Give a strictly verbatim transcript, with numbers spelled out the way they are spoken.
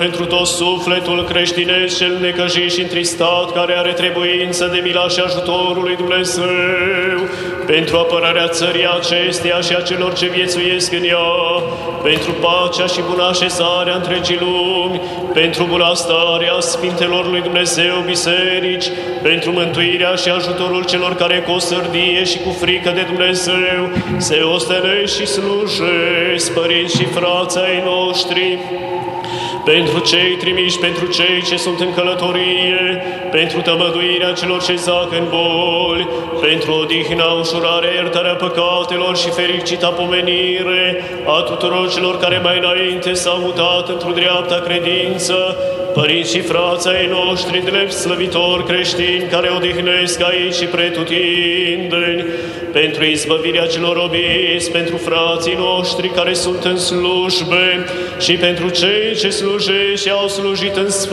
pentru tot sufletul creștinesc cel necăjit și întristat, care are trebuință de mila și ajutorul lui Dumnezeu, pentru apărarea țării acesteia și a celor ce viețuiesc în ea, pentru pacea și buna așezarea întregii lumi, pentru bunăstarea Sfintelor lui Dumnezeu biserici, pentru mântuirea și ajutorul celor care cu o sârdie și cu frică de Dumnezeu se ostenesc și slujesc, părinți și frați ai noștri, pentru cei trimiși, pentru cei ce sunt în călătorie, pentru tămăduirea celor ce zac în boli, pentru odihna, ușurarea, iertarea păcatelor și fericita pomenire a tuturor celor care mai înainte s-au mutat într-o dreapta credință, părinți și frați ai noștri, drept slăvitori creștini, care odihnesc aici și pretutindeni, pentru izbăvirea celor obiți, pentru frații noștri care sunt în slujbe și pentru cei ce slujesc și au slujit în sfânt,